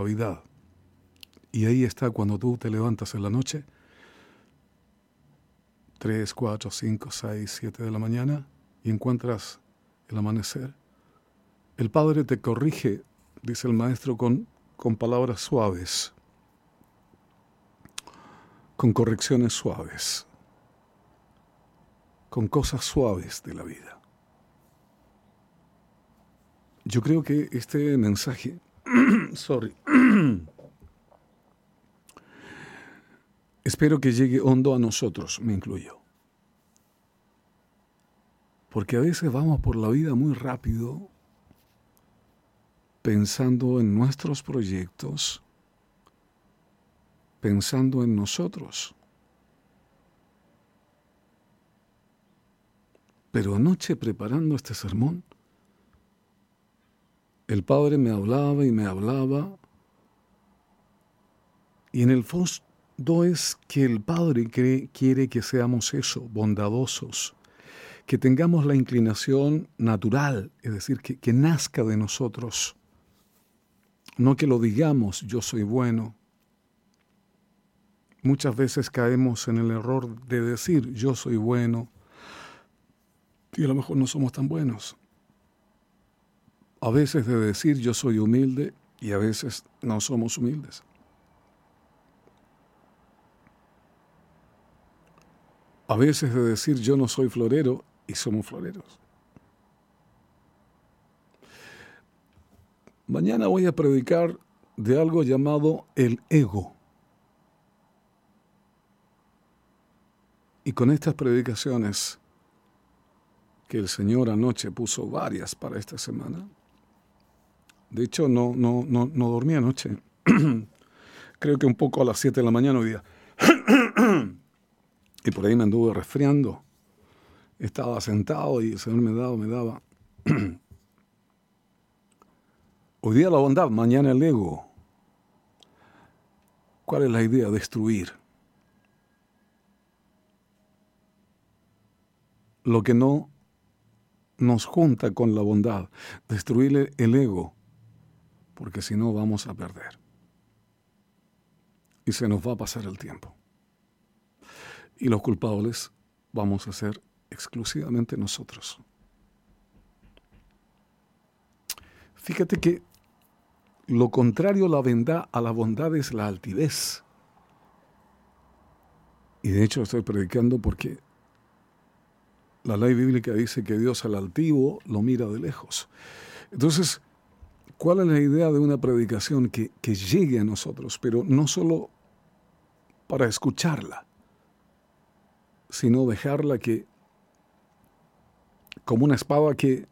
Navidad. Y ahí está cuando tú te levantas en la noche, 3, 4, 5, 6, 7 de la mañana, y encuentras el amanecer. El Padre te corrige, dice el Maestro, con palabras suaves, con correcciones suaves, con cosas suaves de la vida. Yo creo que este mensaje, espero que llegue hondo a nosotros, me incluyo. Porque a veces vamos por la vida muy rápido, pensando en nuestros proyectos, pensando en nosotros. Pero anoche, preparando este sermón, el Padre me hablaba, y en el fondo es que el Padre quiere que seamos eso, bondadosos, que tengamos la inclinación natural, es decir, que nazca de nosotros, no que lo digamos, yo soy bueno. Muchas veces caemos en el error de decir, yo soy bueno, y a lo mejor no somos tan buenos. A veces de decir, yo soy humilde, y a veces no somos humildes. A veces de decir, yo no soy florero, y somos floreros. Mañana voy a predicar de algo llamado el ego. Y con estas predicaciones, que el Señor anoche puso varias para esta semana, de hecho no dormí anoche, creo que un poco a las 7 de la mañana hoy día, y por ahí me anduve resfriando, estaba sentado y el Señor me daba. Hoy día la bondad, mañana el ego. ¿Cuál es la idea? Destruir lo que no nos junta con la bondad, destruir el ego, porque si no vamos a perder. Y se nos va a pasar el tiempo. Y los culpables vamos a ser exclusivamente nosotros. Fíjate que lo contrario a la bondad es la altivez. Y de hecho estoy predicando porque la ley bíblica dice que Dios al altivo lo mira de lejos. Entonces, ¿cuál es la idea de una predicación que llegue a nosotros? Pero no solo para escucharla, sino dejarla que, como una espada que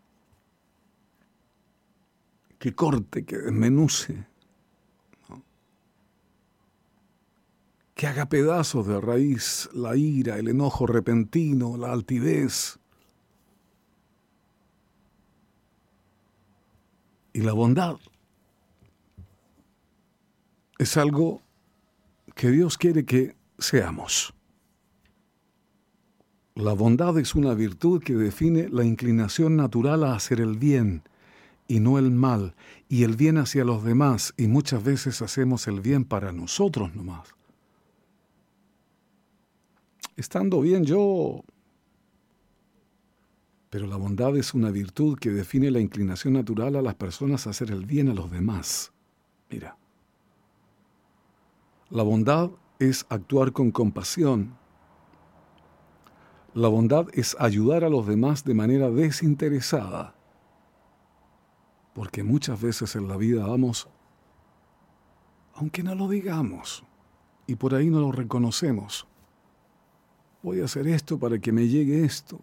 corte, que desmenuce, ¿no? Que haga pedazos de raíz la ira, el enojo repentino, la altivez. Y la bondad es algo que Dios quiere que seamos. La bondad es una virtud que define la inclinación natural a hacer el bien y no el mal, y el bien hacia los demás, y muchas veces hacemos el bien para nosotros nomás. Estando bien yo, pero la bondad es una virtud que define la inclinación natural a las personas a hacer el bien a los demás. Mira, la bondad es actuar con compasión. La bondad es ayudar a los demás de manera desinteresada. Porque muchas veces en la vida vamos, aunque no lo digamos, y por ahí no lo reconocemos. Voy a hacer esto para que me llegue esto.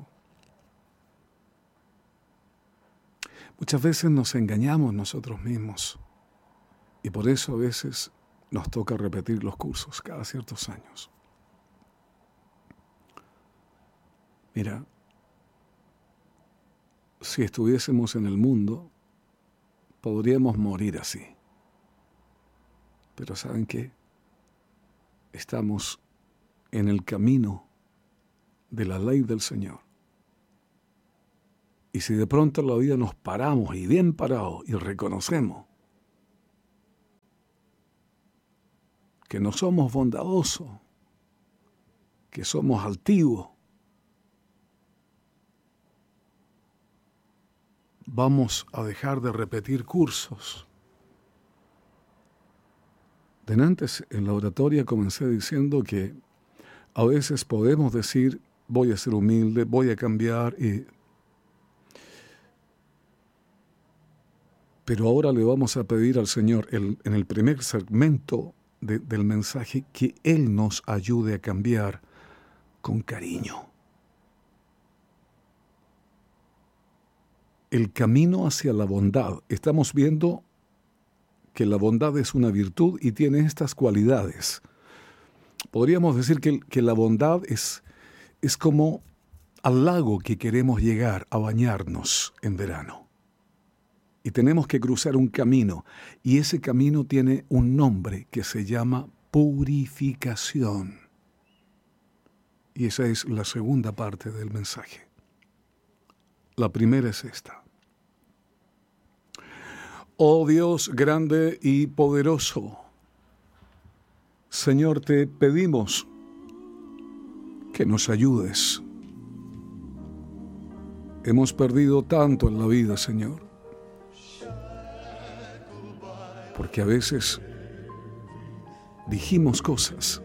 Muchas veces nos engañamos nosotros mismos. Y por eso a veces nos toca repetir los cursos cada ciertos años. Mira, si estuviésemos en el mundo, podríamos morir así. Pero ¿saben qué? Estamos en el camino de la ley del Señor. Y si de pronto en la vida nos paramos, y bien parados, y reconocemos que no somos bondadosos, que somos altivos, vamos a dejar de repetir cursos. Antes en la oratoria comencé diciendo que a veces podemos decir, voy a ser humilde, voy a cambiar, pero ahora le vamos a pedir al Señor en el primer segmento del mensaje que Él nos ayude a cambiar con cariño. El camino hacia la bondad. Estamos viendo que la bondad es una virtud y tiene estas cualidades. Podríamos decir que la bondad es como al lago que queremos llegar a bañarnos en verano. Y tenemos que cruzar un camino, y ese camino tiene un nombre que se llama purificación. Y esa es la segunda parte del mensaje. La primera es esta. Oh Dios grande y poderoso, Señor, te pedimos que nos ayudes. Hemos perdido tanto en la vida, Señor, porque a veces dijimos cosas,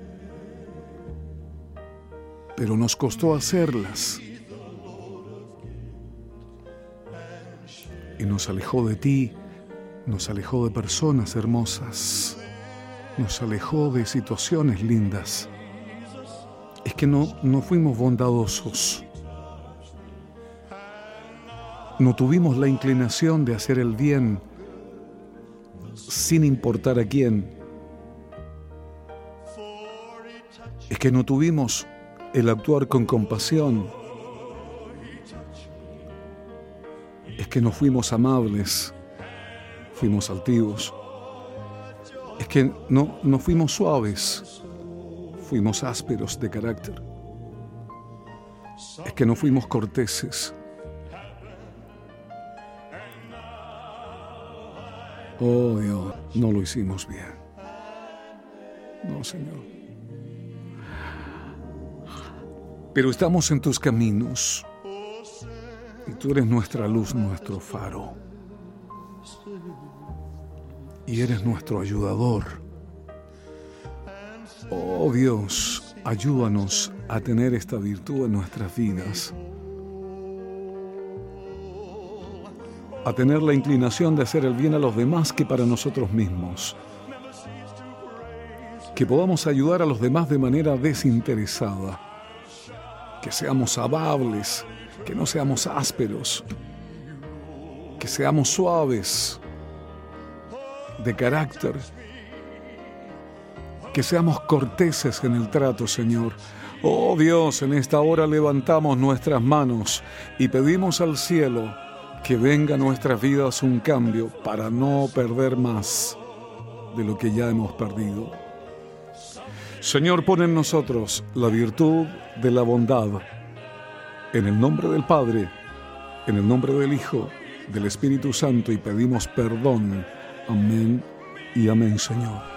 pero nos costó hacerlas y nos alejó de ti. Nos alejó de personas hermosas, nos alejó de situaciones lindas. Es que no fuimos bondadosos. No tuvimos la inclinación de hacer el bien sin importar a quién. Es que no tuvimos el actuar con compasión. Es que no fuimos amables. Fuimos altivos. Es que no fuimos suaves, fuimos ásperos de carácter. Es que no fuimos corteses. Oh Dios, no lo hicimos bien. No, Señor. Pero estamos en tus caminos y tú eres nuestra luz, nuestro faro. Y eres nuestro ayudador. Oh Dios, ayúdanos a tener esta virtud en nuestras vidas, a tener la inclinación de hacer el bien a los demás que para nosotros mismos, que podamos ayudar a los demás de manera desinteresada, que seamos amables, que no seamos ásperos, que seamos suaves de carácter, que seamos corteses en el trato, Señor. Oh Dios, en esta hora levantamos nuestras manos y pedimos al cielo que venga a nuestras vidas un cambio para no perder más de lo que ya hemos perdido. Señor, pon en nosotros la virtud de la bondad. En el nombre del Padre, en el nombre del Hijo, del Espíritu Santo, y pedimos perdón. Amén y amén, Señor.